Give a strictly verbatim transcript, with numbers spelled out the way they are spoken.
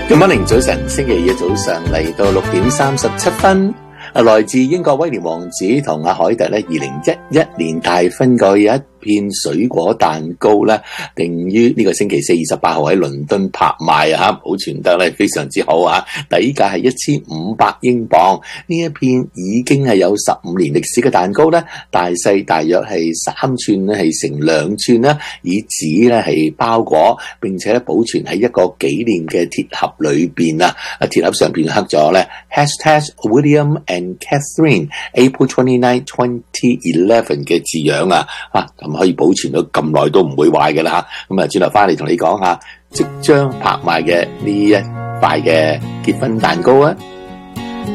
Good morning，早晨，星期二早上嚟到六點三十七分。啊，來自英國威廉王子同阿凱特咧，二零一一年大婚過一片水果蛋糕咧，定於呢個星期四二十八號喺倫敦拍賣啊，保存得咧非常之好啊，底價係一千五百英鎊。呢一片已經係有十五年歷史嘅蛋糕咧，大細大約係三寸咧，係成兩寸啦，以紙咧係包裹，並且咧保存喺一個紀念嘅鐵盒裏邊啊。啊，鐵盒上邊刻咗咧 hashtag William and Catherine April twenty-ninth twenty eleven 嘅字樣啊，啊咁可以保存到咁耐都唔會壞嘅啦。咁啊，轉頭翻嚟同你講下即將拍賣嘅呢一塊嘅結婚蛋糕啊！